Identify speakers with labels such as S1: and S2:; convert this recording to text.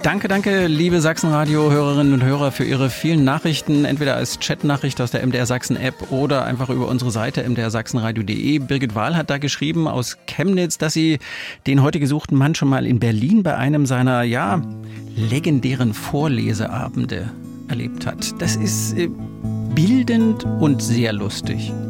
S1: Danke, liebe Sachsenradio-Hörerinnen und Hörer, für Ihre vielen Nachrichten, entweder als Chatnachricht aus der MDR Sachsen-App oder einfach über unsere Seite mdrsachsenradio.de. Birgit Wahl hat da geschrieben aus Chemnitz, dass sie den heute gesuchten Mann schon mal in Berlin bei einem seiner, legendären Vorleseabende erlebt hat. Das ist bildend und sehr lustig.